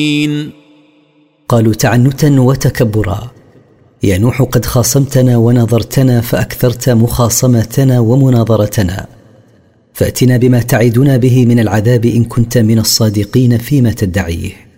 قالوا تعنتا وتكبرا: يا نوح قد خاصمتنا ونظرتنا فأكثرت مخاصمتنا ومناظرتنا، فأتنا بما تعدنا به من العذاب إن كنت من الصادقين فيما تدعيه.